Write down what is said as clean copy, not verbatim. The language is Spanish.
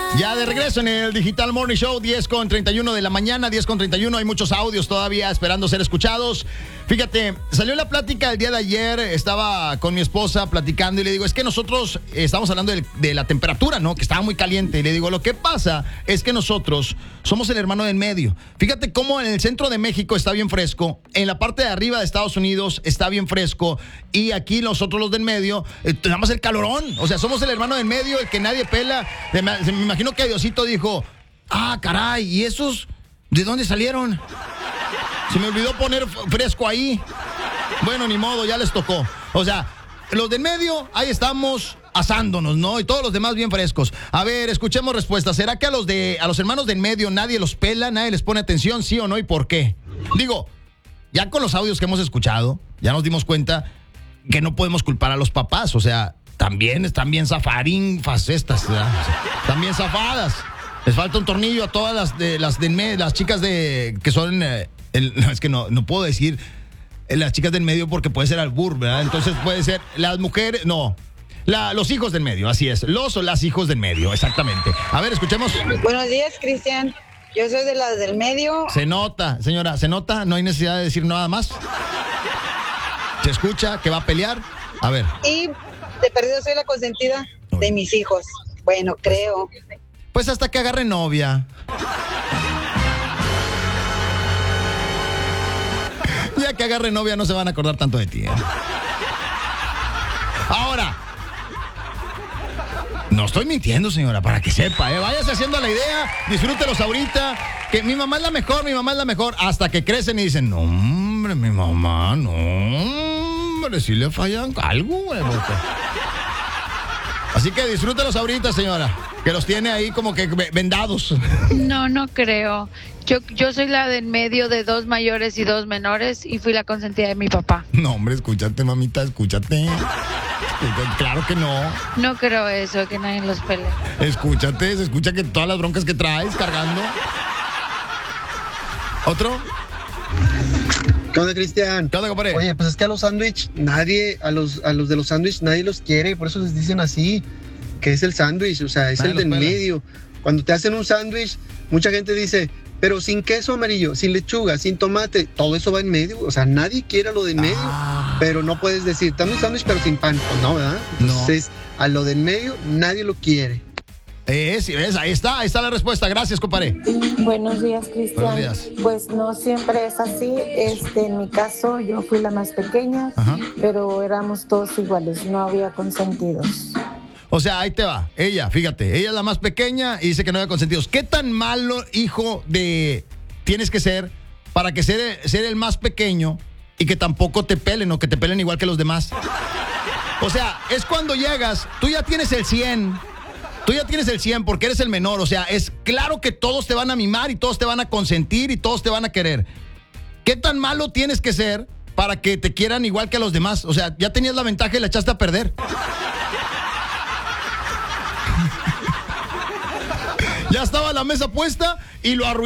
Ya de regreso en el Digital Morning Show, 10:31 de la mañana, 10:31. Hay muchos audios todavía esperando ser escuchados. Fíjate, salió la plática el día de ayer, estaba con mi esposa platicando y le digo, es que nosotros estamos hablando de la temperatura, ¿no? Que estaba muy caliente. Y le digo, lo que pasa es que nosotros somos el hermano del medio. Fíjate cómo en el centro de México está bien fresco, en la parte de arriba de Estados Unidos está bien fresco y aquí nosotros los del medio tenemos el calorón. O sea, somos el hermano del medio, el que nadie pela. Me imagino que Diosito dijo, caray, ¿y esos de dónde salieron? Se me olvidó poner fresco ahí. Bueno, ni modo, ya les tocó. O sea, los del medio, ahí estamos asándonos, ¿no? Y todos los demás bien frescos. A ver, escuchemos respuestas. ¿Será que a los hermanos del medio nadie los pela, nadie les pone atención, sí o no, y por qué? Digo, ya con los audios que hemos escuchado, ya nos dimos cuenta que no podemos culpar a los papás. O sea, también están bien zafarinfas estas, ¿verdad? O sea, están bien zafadas. Les falta un tornillo a todas las chicas que son... es que no puedo decir las chicas del medio porque puede ser albur, ¿verdad? Entonces puede ser las mujeres, no. Los hijos del medio, así es. Los o las hijos del medio, exactamente. A ver, escuchemos. Buenos días, Cristian. Yo soy de las del medio. Se nota, señora, se nota. No hay necesidad de decir nada más. Se escucha que va a pelear. A ver. Y de perdido soy la consentida de mis hijos. Bueno, creo. Pues hasta que agarre novia. Ya que agarre novia no se van a acordar tanto de ti, ¿eh? Ahora, no estoy mintiendo, señora, para que sepa, ¿eh? Váyase haciendo la idea, disfrútelos ahorita, que mi mamá es la mejor, hasta que crecen y dicen, no, hombre, mi mamá, no, hombre, si le fallan algo, güey. Así que disfrútelos ahorita, señora, que los tiene ahí como que vendados. No creo. Yo soy la del medio de 2 mayores y 2 menores y fui la consentida de mi papá. No, hombre, escúchate, mamita, escúchate. Claro que no. No creo eso, que nadie los pele. Escúchate, se escucha que todas las broncas que traes cargando. ¿Otro? ¿Qué onda, Cristian? ¿Qué onda, compadre? Oye, pues es que a los sándwich, a los de los sándwich nadie los quiere, por eso les dicen así, que es el sándwich, o sea, es nadie el del los pela. medio. Cuando te hacen un sándwich, mucha gente dice, pero sin queso amarillo, sin lechuga, sin tomate, todo eso va en medio, o sea, nadie quiere lo de en medio, pero no puedes decir, dame un sándwich pero sin pan, pues no, ¿verdad? Entonces, a lo del medio nadie lo quiere. Sí, ves, ahí está la respuesta. Gracias, compadre. Buenos días, Cristian. Buenos días. Pues no siempre es así. En mi caso, yo fui la más pequeña, pero éramos todos iguales, no había consentidos. O sea, ahí te va. Ella, fíjate, ella es la más pequeña y dice que no había consentidos. ¿Qué tan malo hijo tienes que ser para que ser el más pequeño y que tampoco te pelen o que te pelen igual que los demás? O sea, es cuando llegas, tú ya tienes el 100. Tú ya tienes el 100 porque eres el menor. O sea, es claro que todos te van a mimar y todos te van a consentir y todos te van a querer. ¿Qué tan malo tienes que ser para que te quieran igual que a los demás? O sea, ya tenías la ventaja y la echaste a perder. Ya estaba la mesa puesta y lo arruinaste.